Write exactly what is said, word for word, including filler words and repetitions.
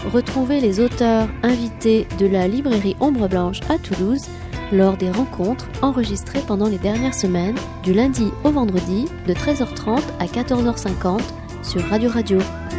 retrouvez les auteurs invités de la librairie Ombre Blanche à Toulouse lors des rencontres enregistrées pendant les dernières semaines, du lundi au vendredi, de treize heures trente à quatorze heures cinquante sur Radio Radio.